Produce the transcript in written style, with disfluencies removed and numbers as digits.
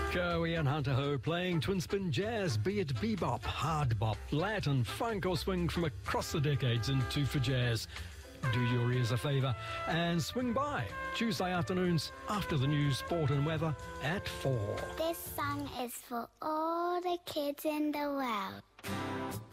Cowie and Hunter Ho playing twin spin jazz, be it bebop, hard bop, Latin, funk or swing from across the decades into for jazz. Do your ears a favour and swing by Tuesday afternoons after the news, sport and weather at 4. This song is for all the kids in the world.